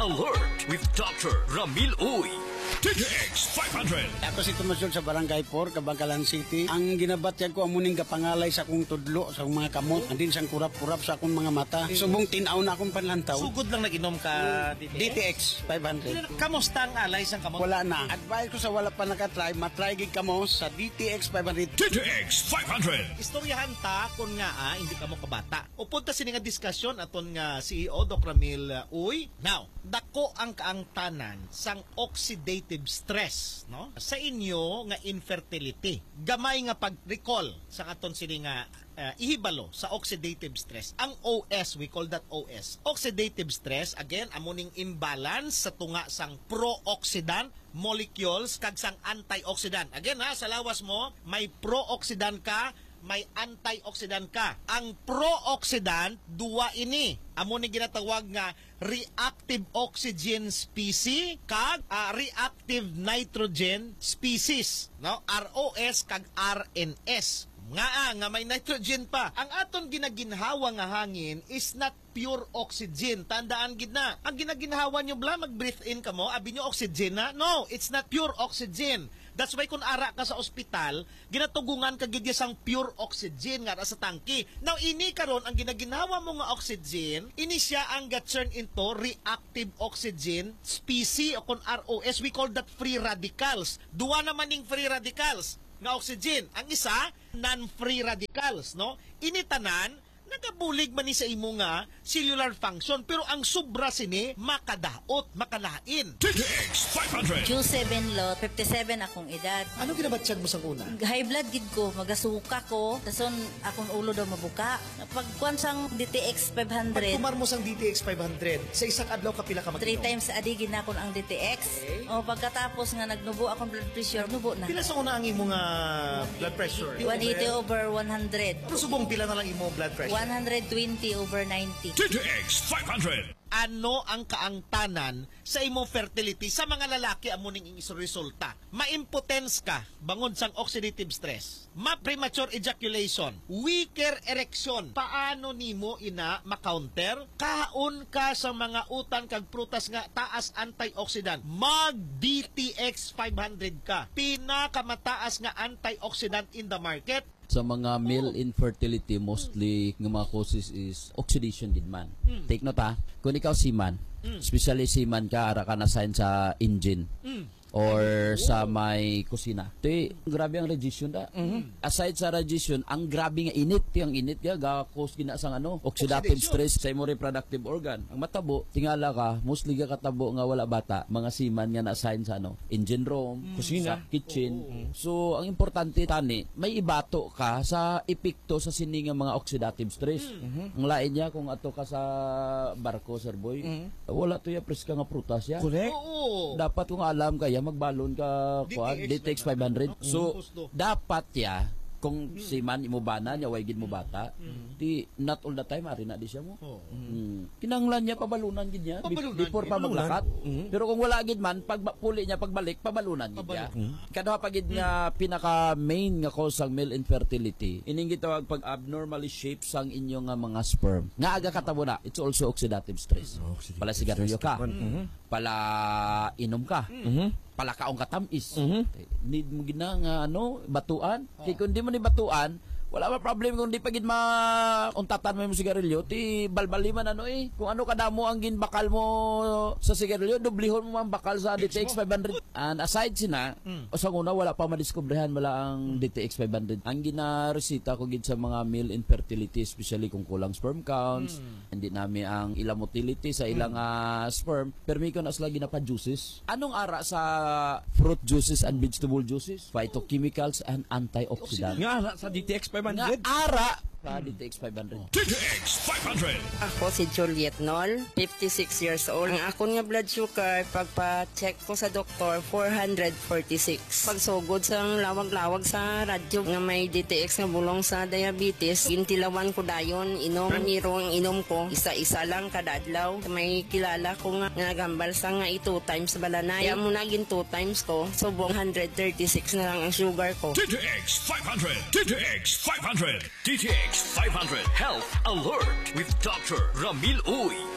Alert with Dr. Ramil Uy. DTX 500. Ako si Tomasyon sa Barangay 4, Kabangkalan City. Ang ginabatyag ko amuning kapangalay sa akong tudlo, sa akong mga kamot, andin sang kurap-kurap sa akong mga mata. Subong tinaw na akong panlantaw. Sugod lang nag-inom ka DTX 500. Kamusta ang alay sa kamot? Wala na. Advice ko sa wala pa nakatry, matry gig kamo sa DTX 500. DTX 500. Istoryahan ta kung nga hindi ka mo kabata. Upunta sini nga diskusyon aton nga CEO Dr. Ramil Uy. Now, dako ang kaangtanan sang oxidative stress, no? Sa inyo nga infertility. Gamay nga pag-recall sa aton sini nga ihibalo sa oxidative stress. Ang OS, we call that OS. Oxidative stress, again, amuning imbalance sa tunga sang pro-oxidant molecules kag sang antioxidant. Again sa lawas mo, may pro-oxidant ka, may antioxidant ka. Ang pro-oxidant, duwa ini. Amo ni ginatawag nga reactive oxygen species kag reactive nitrogen species, no? ROS kag RNS. Nga may nitrogen pa. Ang aton ginaginhawa nga hangin is not pure oxygen. Tandaan gid na. Ang ginaginhawa nyo bla mag-breathe in ka mo, abi nyo oxygen na? No, it's not pure oxygen. That's why kung ara ka sa ospital, ginatugungan ka gid sang pure oxygen nga sa tangki. Now ini karon ang ginaginawa mo nga oxygen, ini siya ang ga-turn into reactive oxygen species o kung ROS, we call that free radicals. Duwa naman ning free radicals nga oxygen. Ang isa, non-free radicals, no? Ini tanan nagabulig man ni sa imo nga cellular function, pero ang sobra sini makadaot, makalain. DTX 500. Q7 lot, 57 akong edad. Ano ginabatsyag mo sa una? High blood gid ko, magasuka ko, tason akong ulo daw mabuka. Pagkuan sang DTX 500, Pagkumar mo sang DTX 500, sa isang adlaw ka pila ka 3 mag-inom? times a day ginakon ang DTX. Okay. O pagkatapos nga nagnubo akong blood pressure, nubo na. Pila sa una ang imo nga blood pressure? 180 over 100. Pero subong pila na lang imo blood pressure? 120 over 90. DTX 500. Ano ang kaangtanan sa imong fertility sa mga lalaki amuning ing resulta? Ma-impotence ka bangod sang oxidative stress, ma-premature ejaculation, weaker erection. Paano nimo ina ma-counter? Kaon ka sa mga utan kag prutas nga taas antioxidant. Mag DTX 500 ka. Pinakamataas nga antioxidant in the market. Sa mga male infertility, mostly ng mga causes is oxidation din man. Take note kung ikaw seaman, especially seaman ka, ara ka na sign sa engine or sa may kusina. Grabe ang radiation da. Aside sa radiation, ang grabe nga init. Ang init ga-cause gina sang oxidative stress sa imo reproductive organ. Ang matabo, tingala ka, mostly ka katabo nga wala bata, mga seaman nga na-assign sa engine room, kusina, sa kitchen. So, ang importante tani, may ibato ka sa epekto sa sini nga mga oxidative stress. Ang lain niya kung ato ka sa barko, sir boy, wala to ya preska nga prutas ya. Correct. Oo. Dapat kung alam kaya magbalon ka kuan DTX 500. So dapat ya kung si man imo bana nya way gid mo bata, di not all the time ari na di siya mo. Kinanglan niya pabalunan gid niya before pa maglakat. Pero kung wala gid man pag puli niya pagbalik pabalunan gid niya. Kada pa gid nga pinaka main nga cause sang male infertility ining gitawag pag abnormally shaped sang inyo nga mga sperm. Nga aga katabo na, it's also oxidative stress. Pala sigarilyo ka. Pala inom ka. Pala kaong katamis. Need mo gina nga batuan. Kaya kung di mo ni batuan, wala ba problem kung di pa gid untatan mo yung sigarilyo, ti balbali man kung ano kadamo ang ginbakal mo sa sigarilyo, dublihon mo man bakal sa DTX 500. And aside sina, sa una wala pa madiskobrehan wala ang DTX 500. Ang ginaresita ko gid sa mga male infertility, especially kung kulang sperm counts, hindi nami ang ilang motility sa ilang sperm, permi ko na sila ginapa-juices. Anong ara sa fruit juices and vegetable juices? Phytochemicals and antioxidants. Nga sa DTX 500. Nga ara sa DTX 500. DTX 500. Ako si Juliet Nol, 56 years old. Ang akon nga blood sugar, pagpa-check ko sa doktor, 446. Pagsugod sa lawag-lawag sa radyo nga may DTX nga bulong sa diabetes, gintilawan ko dayon, inom, niro ang inom ko, isa-isa lang kada adlaw. May kilala ko nga nagambal sa nga 2 times balanay. Kaya muna gin 2 times ko, subong 136 na lang ang sugar ko. DTX 500. DTX 500. DTX 500 Health Alert with Dr. Ramil Uy.